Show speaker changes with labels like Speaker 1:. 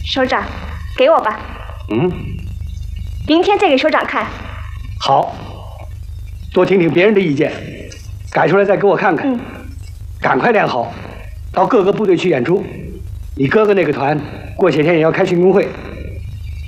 Speaker 1: 首长，给我吧。
Speaker 2: 嗯。
Speaker 1: 明天再给首长看。
Speaker 2: 好，多听听别人的意见，改出来再给我看看。赶快练好，到各个部队去演出。你哥哥那个团过些天也要开庆功会，